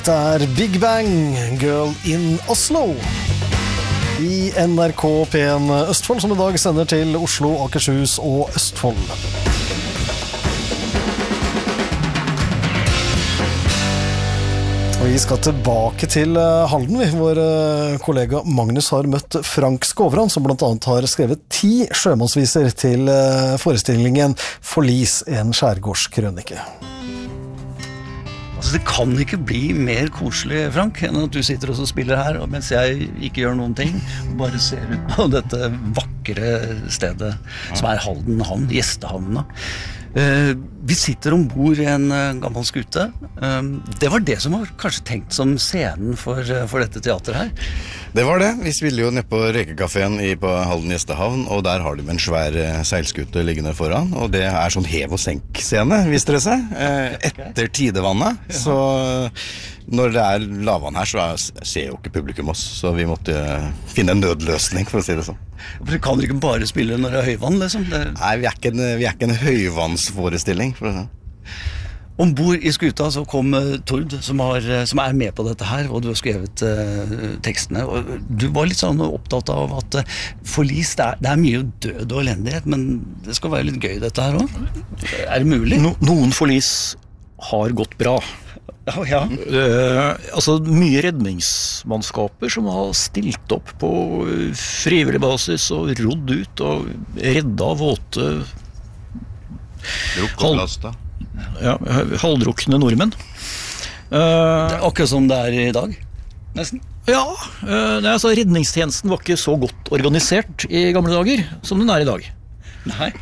Det Big Bang, Girl in Oslo I NRK P1 Østfold, som I dag sender til Oslo, Akershus og Østfold. Og vi skal tilbake til Halden, Vår kollega Magnus har møtt Frank Skåvran, som blant annet har skrevet 10 sjømannsviser til forestillingen Forlis, en skjærgårdskrønike. Altså, det kan ikke bli mer koselig, Frank, enn at du sitter og spiller her, mens jeg ikke gjør noen ting, og bare ser ut på dette vakre stedet, som Halden havn, gjestehavna. Vi sitter ombord I en gammel skute. Det var det som var kanskje tenkt som scenen for dette teateret her. Det var det. Vi spiller jo ned på Rekekaféen på Halden gjestehavn, og der har de en svær seilskute liggende foran, og det sånn hev- og senk-scene, visste dere seg, etter tidevannet. Så når det lavvann her, så ser jo ikke publikum oss, så vi måtte finne en nødløsning, for å si det sånn. For dere kan ikke bare spille når det høyvann, liksom? Nei, vi ikke en høyvannsforestilling, for å si det. Ombord I skuta så kom Tord, som med på dette her, og du har skrevet tekstene. Og du var litt sånn opptatt av at forlis, det mye død og elendighet, men det skal være litt gøy dette her også. Det mulig? Noen forlis har gått bra. Ja. Altså mye redningsmannskaper som har stilt opp på frivillig basis og rodd ut og redda våte halvdrukne nordmenn. Akkurat som det I dag, nesten. Ja, altså, redningstjenesten var ikke så godt organisert I gamle dager som den I dag. Nei.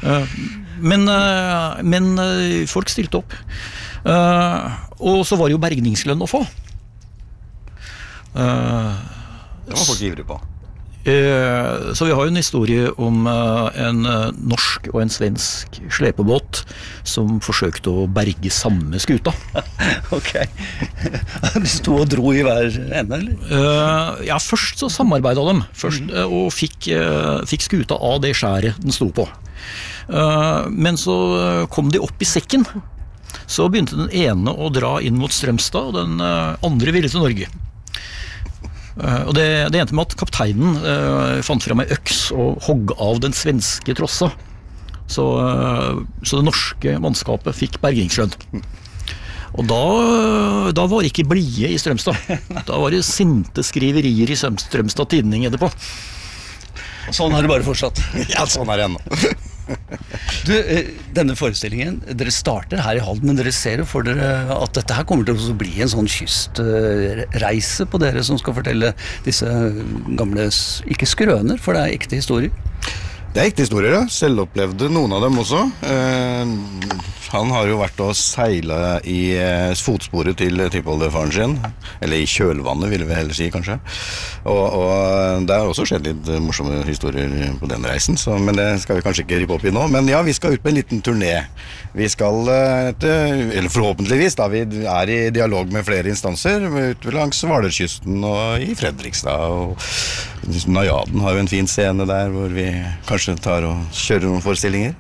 Men folk stilte opp. Og så var det jo bergningslønn å få. Det var folk ivrig på. Så vi har jo en historie om en norsk og en svensk slepebåt som forsøkte å berge samme skuta. Ok. De stod og dro I hver ende, eller? Ja, først så samarbeidet de og fikk skuta av det skjæret den sto på. Men så kom de opp I sekken. Så begynte den ene å dra inn mot Strømstad, og den andre ville til Norge. Og det endte med at kapteinen fant frem en øks og hogg av den svenske trossa. Så det norske mannskapet fikk bergingslønn. Og da var det ikke blie I Strømstad. Da var det sinte skriverier I Strømstad Tidning etterpå. Sånn har det bare fortsatt. Ja, sånn det ennå. Du, denne forestillingen, dere starter her I Halden, men dere ser jo for dere at dette her kommer til å bli en sånn kystreise på dere som skal fortelle disse gamle, ikke skrøner, for det ekte historier. Det ekte historier, ja. Selvopplevde noen av dem også. Han har jo vært og seilet I fotsporet til tippoldefaren sin, eller I kjølvannet, vil vi heller si, kanskje. Og det har også skjedd litt morsomme historier på den reisen, men det skal vi kanskje ikke rippe opp I nå. Men ja, vi skal ut på en liten turné. Vi skal, eller forhåpentligvis, da vi I dialog med flere instanser, ut langs Hvalerkysten og I Fredrikstad. Og Najaden har jo en fin scene der, hvor vi kanskje tar og kjører noen forestillinger.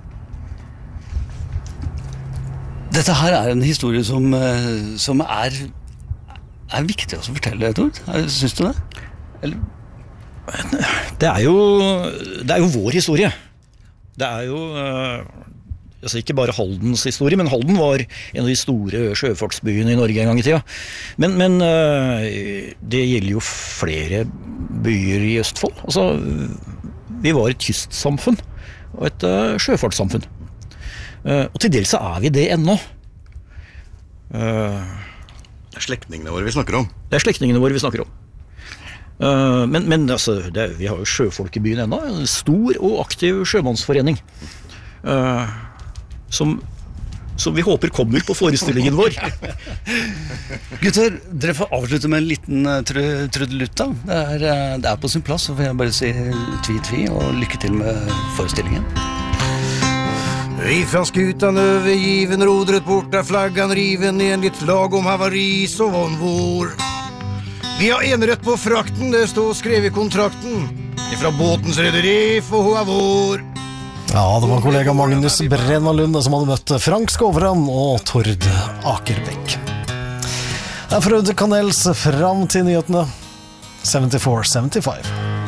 Dette her en historie som viktig å fortelle, Tord. Synes du det? Eller? Det er jo vår historie. Det jo altså ikke bare Haldens historie, men Halden var en av de store sjøfartsbyene I Norge en gang I tida. Men det gjelder jo flere byer I Østfold. Altså, vi var et kystsamfunn og et sjøfartssamfunn. Og til dels så vi det ennå. Det slektningene våre vi snakker om. Det slektningene våre vi snakker om. Men altså, vi har jo sjøfolk I byen ennå. En stor og aktiv sjømannsforening. Som vi håper kommer på forestillingen vår. Gutter, dere får avslutte med en liten trudelutt da. Det på sin plass, så får jeg bare si tvi og lykke til med forestillingen. Vi fra skutan övergiven, rodret bort flaggan riven enligt lagom havari så var vår. Vi har enerett på frakten, det står skrevet I kontrakten. Ifra båtens rederi for hun vår. Ja, det var kollega Magnus Brenna Lunde som hadde møtt Frank Skåvran og Tord Akerbekk. Det Frode Kanels fram til nyhetene 74-75.